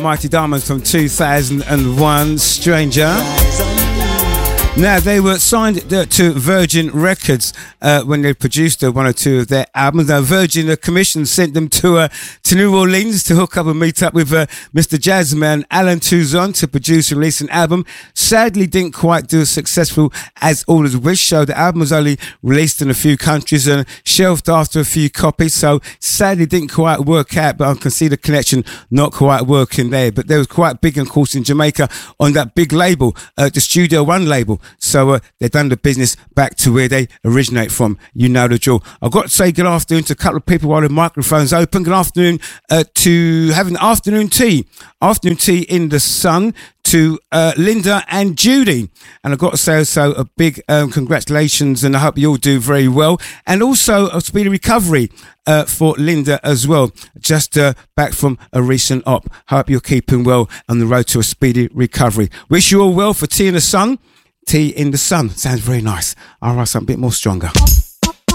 Mighty Diamonds from 2001, Stranger. Now, they were signed to Virgin Records when they produced one or two of their albums. Now, Virgin Commission sent them to New Orleans to hook up and meet up with Mr. Jazzman Alan Touzon to produce and release an album. Sadly, didn't quite do as successful as all as wished. So the album was only released in a few countries and shelved after a few copies. So sadly, didn't quite work out, but I can see the connection not quite working there. But they was quite big, of course, in Jamaica on that big label, the Studio One label. So they've done the business back to where they originate from. You know the drill. I've got to say good afternoon to a couple of people while the microphone's open. Good afternoon to having afternoon tea. Afternoon tea in the sun to Linda and Judy. And I've got to say also a big congratulations, and I hope you all do very well. And also a speedy recovery for Linda as well. Just back from a recent op. Hope you're keeping well on the road to a speedy recovery. Wish you all well for Tea in the Sun. Tea in the Sun. Sounds very nice. I'll write something a bit more stronger.